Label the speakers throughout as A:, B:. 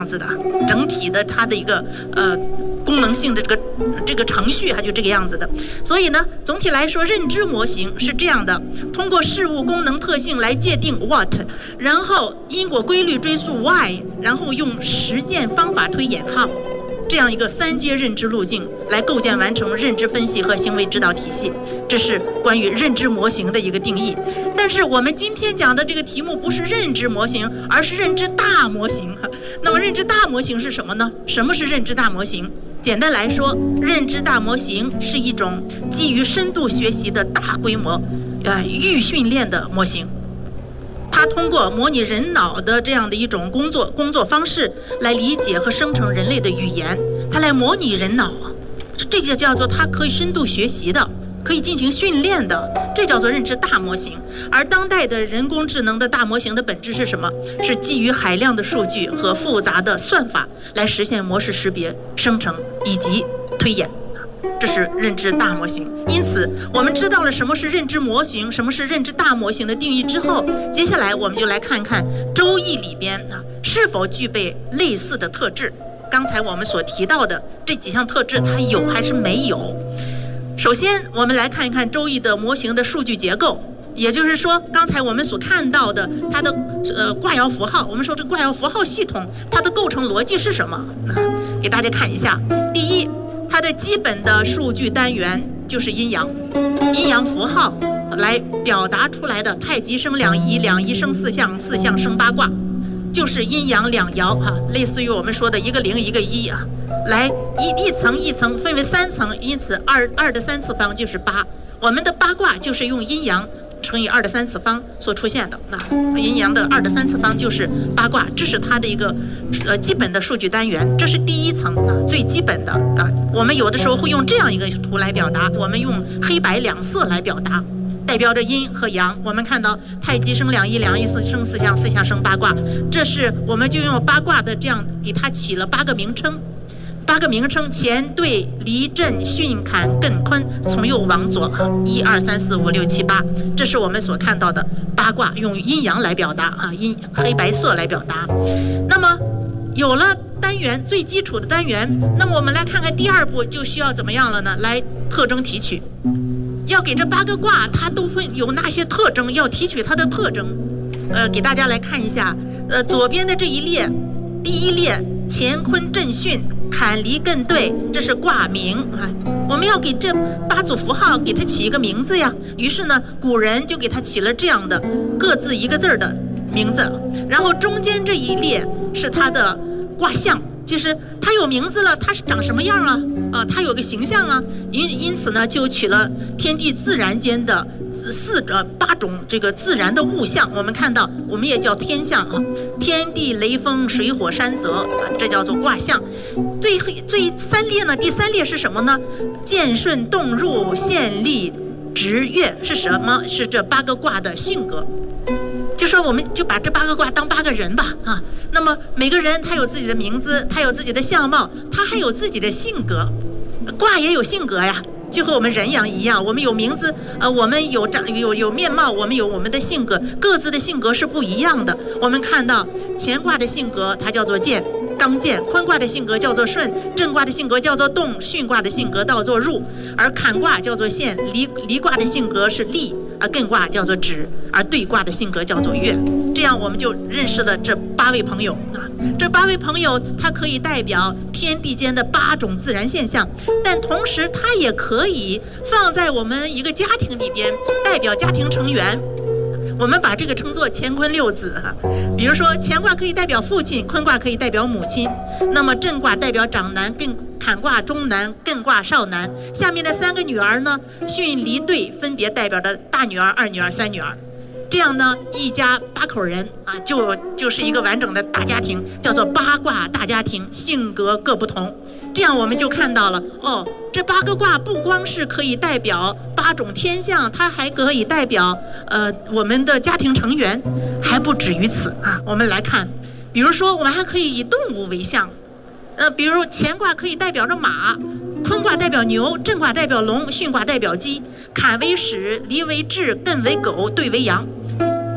A: 子的，整体的它的一个功能性的这个程序就这个样子的。所以呢，总体来说，认知模型是这样的：通过事物功能特性来界定 what， 然后因果规律追溯 why， 然后用实践方法推演 how， 这样一个3阶认知路径来构建完成认知分析和行为指导体系。这是关于认知模型的一个定义。但是我们今天讲的这个题目不是认知模型，而是认知大模型。那么认知大模型是什么呢？什么是认知大模型？简单来说，认知大模型是一种基于深度学习的大规模预训练的模型。它通过模拟人脑的这样的一种工作方式来理解和生成人类的语言，它来模拟人脑，这个叫做它可以深度学习的，可以进行训练的，这叫做认知大模型。而当代的人工智能的大模型的本质是什么？是基于海量的数据和复杂的算法来实现模式识别、生成以及推演。这是认知大模型。因此我们知道了什么是认知模型，什么是认知大模型的定义之后，接下来我们就来看看周易里边是否具备类似的特质。刚才我们所提到的这几项特质，它有还是没有？首先我们来看一看周易的模型的数据结构，也就是说刚才我们所看到的它的卦爻符号，我们说这卦爻符号系统它的构成逻辑是什么？给大家看一下。第一，它的基本的数据单元就是阴阳符号来表达出来的太极生两仪，两仪生四象，四象生八卦，就是阴阳两爻类似于我们说的一个0一个1来一层一层分为3层，因此2的3次方就是8。我们的八卦就是用阴阳乘以2的3次方所出现的，阴阳的2的3次方就是八卦，这是它的一个基本的数据单元，这是第一层最基本的我们有的时候会用这样一个图来表达，我们用黑白两色来表达，代表着阴和阳。我们看到太极生两仪，两仪生四象，四象生八卦，这是我们就用八卦的这样给它起了8个名称。8个名称：乾兑离震巽坎艮坤，从右往左1、2、3、4、5、6、7、8，这是我们所看到的八卦，用阴阳来表达阴黑白色来表达。那么有了单元最基础的单元，那么我们来看看第2步就需要怎么样了呢？来特征提取，要给这8个卦它都有哪些特征，要提取它的特征。给大家来看一下，左边的这一列，第一列乾坤震巽坎离艮兑，这是卦名我们要给这8组符号给它起一个名字呀。于是呢，古人就给它起了这样的各自一个字的名字。然后中间这一列是它的卦象，其实它有名字了，它是长什么样它有个形象因此呢，就取了天地自然间的8种这个自然的物象。我们看到，我们也叫天象天地雷风水火山泽这叫做卦象。最3列呢，第3列是什么呢？见顺动入现立直跃是什么？是这8个卦的性格。就说我们就把这8个卦当8个人吧那么每个人他有自己的名字，他有自己的相貌，他还有自己的性格。卦也有性格呀，就和我们人一样，我们有名字我们有面貌，我们有我们的性格，各自的性格是不一样的。我们看到乾卦的性格它叫做健刚健，坤卦的性格叫做顺，震卦的性格叫做动，巽卦的性格叫做入，而坎卦叫做陷，离卦的性格是利，而艮卦叫做止，而兑卦的性格叫做跃。这样我们就认识了这8位朋友这8位朋友它可以代表天地间的8种自然现象，但同时它也可以放在我们一个家庭里边，代表家庭成员。我们把这个称作乾坤6子比如说乾卦可以代表父亲，坤卦可以代表母亲，那么震卦代表长男，坎卦中男，艮卦少男。下面的3个女儿呢，巽离兑分别代表着大女儿、2女儿、3女儿。这样呢，一家8口人就是一个完整的大家庭，叫做8卦大家庭，性格各不同。这样我们就看到了这8个卦不光是可以代表8种天象，它还可以代表我们的家庭成员，还不止于此我们来看，比如说我们还可以以动物为象，比如乾卦可以代表着马，坤卦代表牛，震卦代表龙，巽卦代表鸡，坎为豕，离为彘，艮为狗，兑为羊。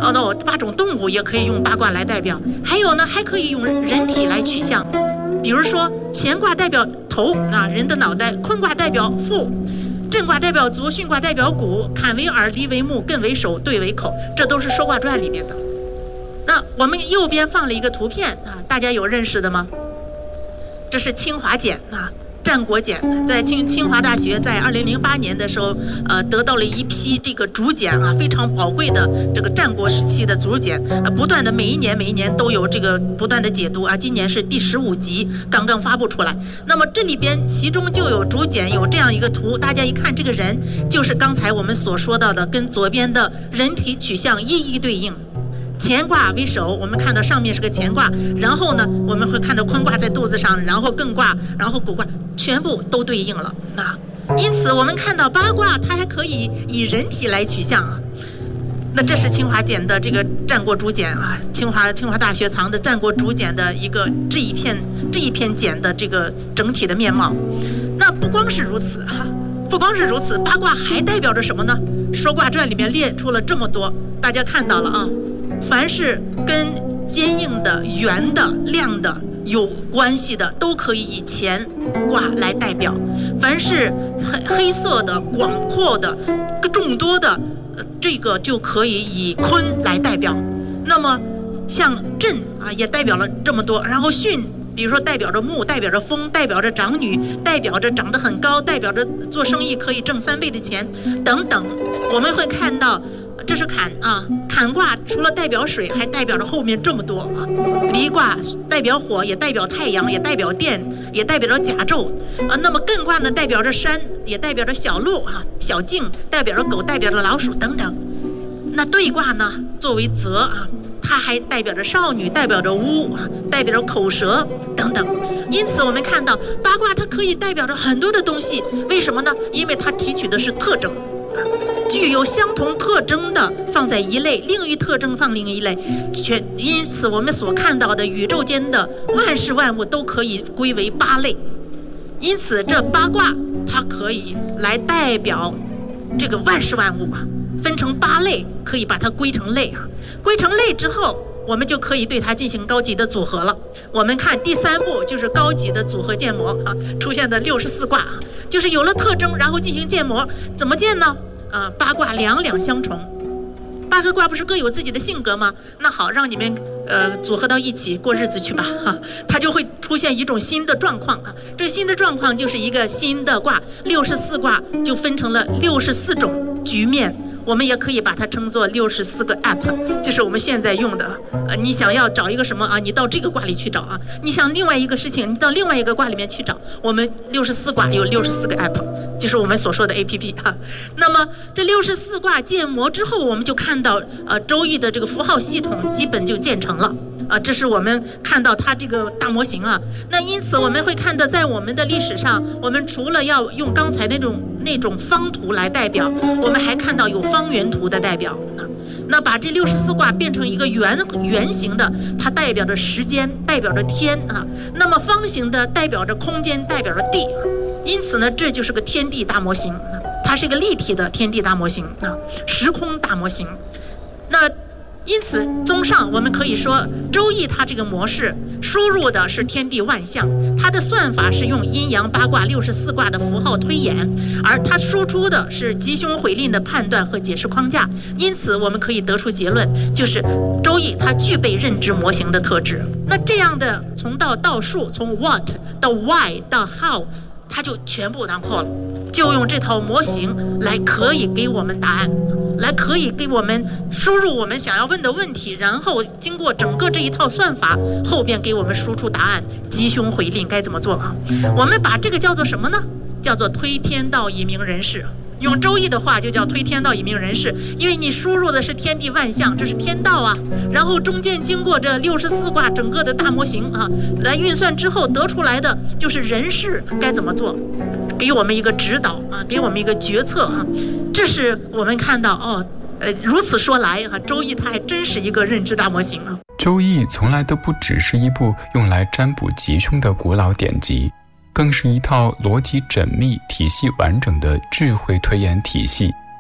A: 8种动物也可以用八卦来代表。还有呢，还可以用人体来取象，比如说乾卦代表头人的脑袋，坤卦代表腹，震卦代表足，巽卦代表骨，坎为耳，离为目，艮为手，兑为口，这都是《说卦传》里面的。那我们右边放了一个图片大家有认识的吗？这是清华简战国简，在清华大学在2008年的时候，得到了一批这个竹简非常宝贵的这个战国时期的竹简，不断的每一年都有这个不断的解读今年是第15集刚刚发布出来。那么这里边其中就有竹简有这样一个图，大家一看这个人就是刚才我们所说到的，跟左边的人体取向一一对应。乾卦为首，我们看到上面是个乾卦，然后呢我们会看到坤卦在肚子上，然后艮卦，然后谷卦，全部都对应了因此我们看到八卦它还可以以人体来取象那这是清华简的这个战国竹简清华大学藏的战国竹简的一个这一篇简的这个整体的面貌。那不光是如此八卦还代表着什么呢？《说卦传》里面列出了这么多，大家看到了凡是跟坚硬的、圆的、亮的有关系的，都可以以乾卦来代表；凡是黑色的、广阔的、众多的，这个就可以以坤来代表。那么像震也代表了这么多，然后巽，比如说代表着木，代表着风，代表着长女，代表着长得很高，代表着做生意可以挣3倍的钱等等。我们会看到这是坎坎卦除了代表水，还代表着后面这么多离卦代表火，也代表太阳，也代表电，也代表着甲胄那么艮卦呢，代表着山，也代表着小鹿小径，代表着狗，代表着老鼠等等。那兑卦呢，作为泽它还代表着少女，代表着巫代表着口舌等等。因此我们看到八卦它可以代表着很多的东西，为什么呢？因为它提取的是特征具有相同特征的放在一类，另一特征放另一类，因此我们所看到的宇宙间的万事万物都可以归为8类。因此这八卦它可以来代表这个万事万物分成8类，可以把它归成类归成类之后，我们就可以对它进行高级的组合了。我们看第3步就是高级的组合建模出现的64卦就是有了特征，然后进行建模。怎么建呢？八卦两两相重，8个卦不是各有自己的性格吗？那好，让你们组合到一起过日子去吧它就会出现一种新的状况这个新的状况就是一个新的卦，64卦就分成了64种局面。我们也可以把它称作64个 app， 就是我们现在用的你想要找一个什么你到这个卦里去找你想另外一个事情，你到另外一个卦里面去找。我们64卦有64个 app， 就是我们所说的 app 那么这64卦建模之后，我们就看到周易的这个符号系统基本就建成了这是我们看到它这个大模型那因此我们会看到，在我们的历史上，我们除了要用刚才那种方图来代表，我们还看到有方圆图的代表那把这64卦变成一个圆形的，它代表着时间，代表着天那么方形的代表着空间，代表着地因此呢，这就是个天地大模型它是一个立体的天地大模型时空大模型。那因此综上我们可以说，周易它这个模式输入的是天地万象，它的算法是用阴阳八卦64卦的符号推演，而它输出的是吉凶悔吝的判断和解释框架。因此我们可以得出结论，就是周易它具备认知模型的特质。那这样的从到数，从 what 到 why 到 how， 它就全部囊括了，就用这套模型来可以给我们答案，来可以给我们输入我们想要问的问题，然后经过整个这一套算法，后边给我们输出答案，吉凶悔吝该怎么做我们把这个叫做什么呢？叫做推天道以明人事。用周易的话就叫推天道以明人事，因为你输入的是天地万象，这是天道然后中间经过这64卦整个的大模型来运算之后得出来的就是人事该怎么做，给我们一个指导给我们一个决策这是我们看到如此说来周易它还真是一个认知大模型
B: 周易从来都不只是一部用来占卜吉凶的古老典籍，更是一套逻辑缜密、体系完整的智慧推演体系。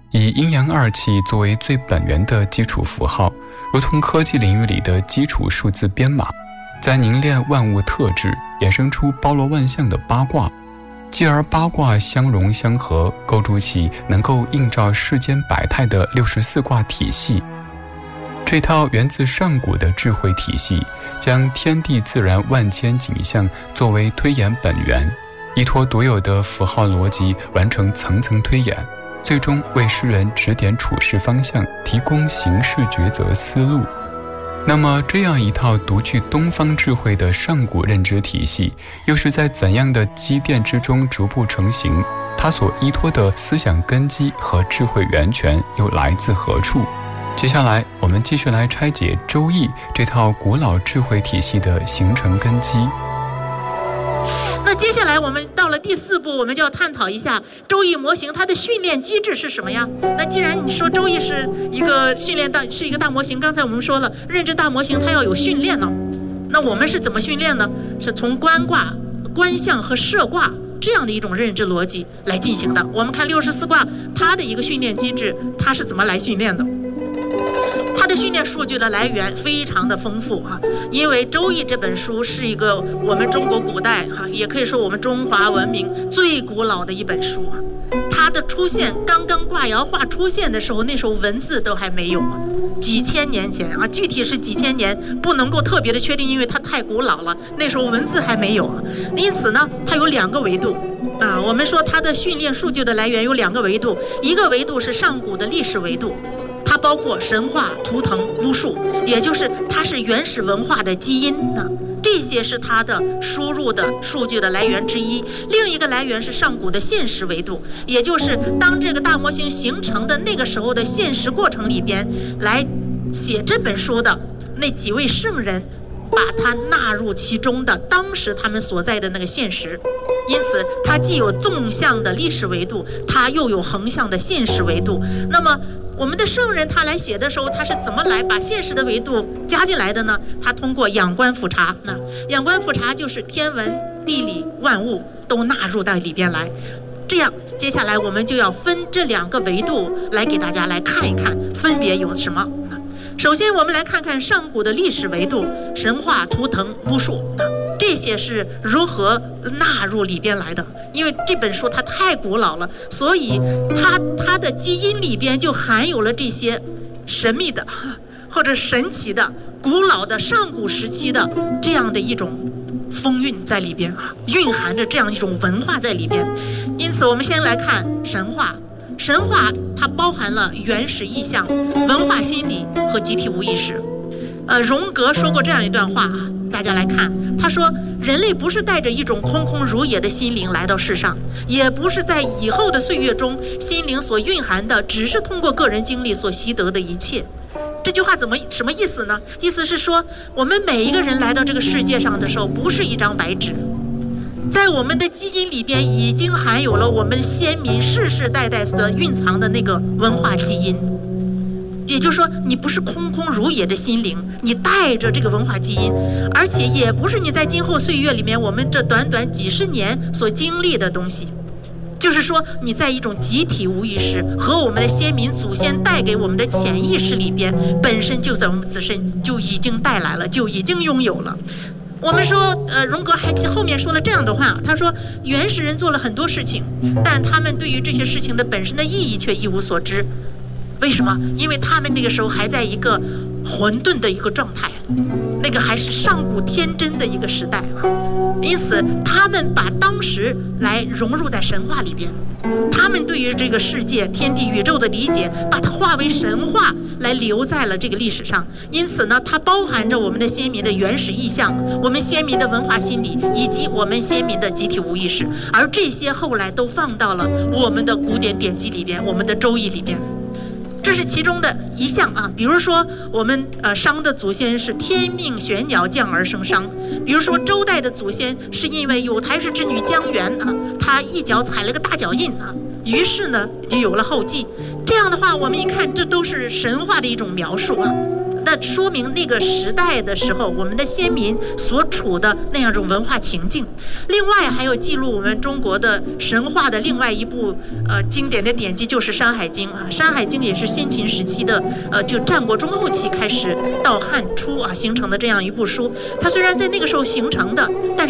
B: 以阴阳二气作为最本源的基础符号，如同科技领域里的基础数字编码，在凝练万物特质，衍生出包罗万象的八卦，继而八卦相融相合，构筑起能够映照世间百态的64卦体系。这套源自上古的智慧体系，将天地自然万千景象作为推演本源，依托独有的符号逻辑完成层层推演，最终为诗人指点处事方向，提供行事抉择思路。那么这样一套独具东方智慧的上古认知体系，又是在怎样的积淀之中逐步成型？它所依托的思想根基和智慧源泉又来自何处？接下来我们继续来拆解《周易》这套古老智慧体系的形成根基。
A: 那接下来我们到了第4步，我们就要探讨一下周易模型它的训练机制是什么呀？那既然你说周易是一个训练是一个大模型，刚才我们说了，认知大模型它要有训练呢。那我们是怎么训练呢？是从观卦、观象和设卦这样的一种认知逻辑来进行的。我们看64卦它的一个训练机制，它是怎么来训练的？它的训练数据的来源非常的丰富啊，因为《周易》这本书是一个我们中国古代也可以说我们中华文明最古老的一本书啊。它的出现，刚刚卦爻画出现的时候，那时候文字都还没有啊，几千年前啊，具体是几千年不能够特别的确定，因为它太古老了，那时候文字还没有啊。因此呢，它有2个维度啊。我们说它的训练数据的来源有2个维度，一个维度是上古的历史维度。它包括神话、图腾、巫术，也就是它是原始文化的基因呢。这些是它的输入的数据的来源之一。另一个来源是上古的现实维度，也就是当这个大模型形成的那个时候的现实过程里边，来写这本书的那几位圣人，把它纳入其中的当时他们所在的那个现实。因此它既有纵向的历史维度，它又有横向的现实维度。那么我们的圣人他来写的时候，他是怎么来把现实的维度加进来的呢？他通过仰观俯察。那仰观俯察就是天文地理万物都纳入到里边来。这样接下来我们就要分这2个维度来给大家来看一看分别有什么。首先我们来看看上古的历史维度，神话、图腾、巫术，这些是如何纳入里边来的。因为这本书它太古老了，所以它的基因里边就含有了这些神秘的或者神奇的古老的上古时期的这样的一种风韵在里边啊，蕴含着这样一种文化在里边。因此我们先来看神话。神话它包含了原始意象、文化心理和集体无意识。荣格说过这样一段话啊，大家来看，他说人类不是带着一种空空如也的心灵来到世上，也不是在以后的岁月中心灵所蕴含的只是通过个人经历所习得的一切。这句话什么意思呢？意思是说我们每一个人来到这个世界上的时候不是一张白纸，在我们的基因里边已经含有了我们先民世世代代所蕴藏的那个文化基因。也就是说你不是空空如也的心灵，你带着这个文化基因，而且也不是你在今后岁月里面我们这短短几十年所经历的东西，就是说你在一种集体无意识和我们的先民祖先带给我们的潜意识里边，本身就在我们自身就已经带来了，就已经拥有了。我们说荣格还后面说了这样的话，他说原始人做了很多事情，但他们对于这些事情的本身的意义却一无所知。为什么？因为他们那个时候还在一个混沌的一个状态，那个还是上古天真的一个时代啊。因此他们把当时来融入在神话里边，他们对于这个世界天地宇宙的理解把它化为神话来留在了这个历史上。因此呢，它包含着我们的先民的原始意象，我们先民的文化心理，以及我们先民的集体无意识，而这些后来都放到了我们的古典典籍里边，我们的周易里边。这是其中的一项啊。比如说我们商的祖先是天命玄鸟降而生商，比如说周代的祖先是因为有台氏之女姜原啊，她一脚踩了个大脚印啊，于是呢就有了后继。这样的话我们一看，这都是神话的一种描述啊。 那说明那个时代的时候，我们的先民所处的那样一种文化情境。另外还有记录我们中国的神话的另外一部经典的典籍就是《山海经》啊，《山海经》也是先秦时期的就战国中后期开始到汉初啊形成的这样一部书。它虽然在那个时候形成的，但